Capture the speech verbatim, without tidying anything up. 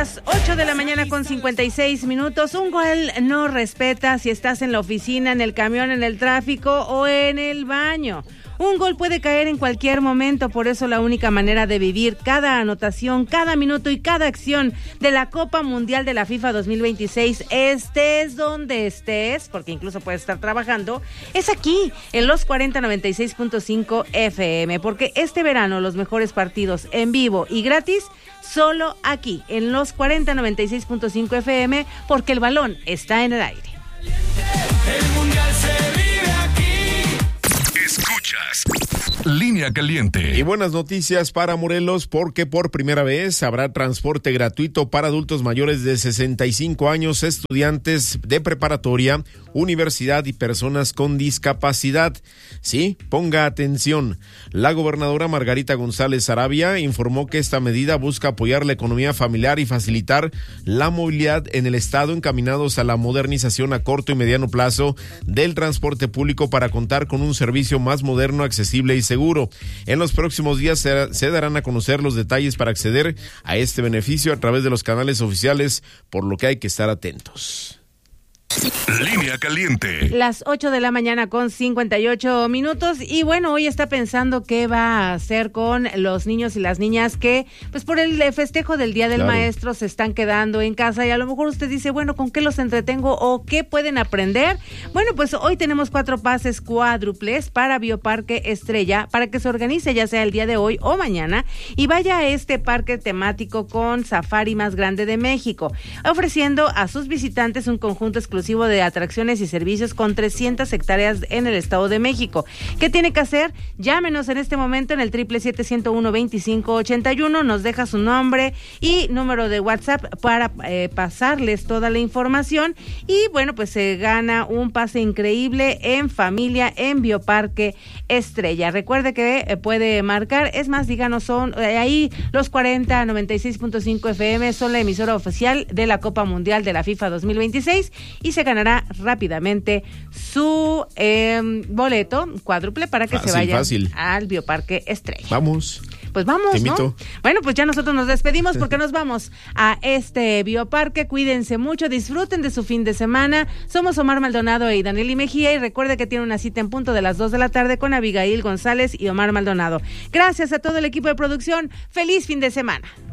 Las ocho de la mañana con cincuenta y seis minutos. Un gol no respeta si estás en la oficina, en el camión, en el tráfico o en el baño. Un gol puede caer en cualquier momento, por eso la única manera de vivir cada anotación, cada minuto y cada acción de la Copa Mundial de la FIFA dos mil veintiséis, estés donde estés, porque incluso puedes estar trabajando, es aquí, en los cuarenta noventa y seis punto cinco F M, porque este verano los mejores partidos en vivo y gratis, solo aquí, en los cuarenta noventa y seis punto cinco F M, porque el balón está en el aire. El Mundial se vive aquí. Escuchas Línea Caliente. Y buenas noticias para Morelos, porque por primera vez habrá transporte gratuito para adultos mayores de sesenta y cinco años, estudiantes de preparatoria, universidad y personas con discapacidad. Sí, ponga atención. La gobernadora Margarita González Sarabia informó que esta medida busca apoyar la economía familiar y facilitar la movilidad en el estado, encaminados a la modernización a corto y mediano plazo del transporte público para contar con un servicio más moderno, accesible y seguro. En los próximos días se, se darán a conocer los detalles para acceder a este beneficio a través de los canales oficiales, por lo que hay que estar atentos. Línea Caliente. Las ocho de la mañana con cincuenta y ocho minutos. Y bueno, hoy está pensando qué va a hacer con los niños y las niñas que, pues por el festejo del Día del Claro. Maestro, se están quedando en casa. Y a lo mejor usted dice, bueno, ¿con qué los entretengo o qué pueden aprender? Bueno, pues hoy tenemos cuatro pases cuádruples para Bioparque Estrella, para que se organice ya sea el día de hoy o mañana y vaya a este parque temático con safari más grande de México, ofreciendo a sus visitantes un conjunto exclusivo de atracciones y servicios con trescientas hectáreas en el Estado de México. ¿Qué tiene que hacer? Llámenos en este momento en el triple siete ciento uno veinticinco ochenta y uno, nos deja su nombre y número de WhatsApp para eh, pasarles toda la información y bueno, pues se gana un pase increíble en familia en Bioparque Estrella. Recuerde que eh, puede marcar, es más, díganos, son eh, ahí los cuarenta noventa y seis punto cinco F M son la emisora oficial de la Copa Mundial de la FIFA dos mil veintiséis y se ganará rápidamente su eh, boleto cuádruple para que Fácil, se vaya fácil. al Bioparque Estrella. Vamos. Pues vamos, Te invito. ¿no? Bueno, pues ya nosotros nos despedimos porque nos vamos a este Bioparque. Cuídense mucho, disfruten de su fin de semana. Somos Omar Maldonado y Danieli Mejía y recuerde que tiene una cita en punto de las dos de la tarde con Abigail González y Omar Maldonado. Gracias a todo el equipo de producción. Feliz fin de semana.